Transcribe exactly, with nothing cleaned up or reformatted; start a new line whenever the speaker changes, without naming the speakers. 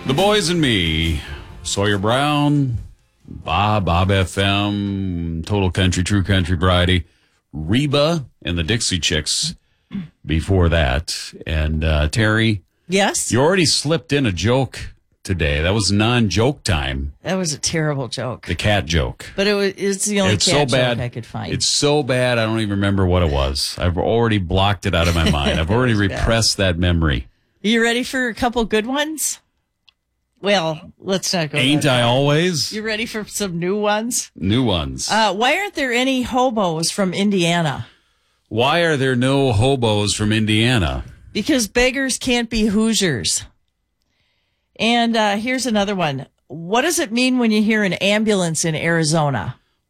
The Boys and Me, Sawyer Brown, Bob, Bob F M, Total Country, True Country Variety, Reba, and the Dixie Chicks before that. And uh, Terry,
yes,
you already slipped in a joke today. That was non-joke time.
That was a terrible joke.
The cat joke.
But it was it's the only
it's
cat
so bad,
joke I could find.
It's so bad I don't even remember what it was. I've already blocked it out of my mind. I've already repressed bad. that memory.
You ready for a couple good ones? Well, let's not go.
Ain't I always?
You ready for some new ones?
New ones.
Uh, why aren't there any hobos from Indiana?
Why are there no hobos from Indiana?
Because beggars can't be Hoosiers. And uh, here's another one. What does it mean when you hear an ambulance in Arizona?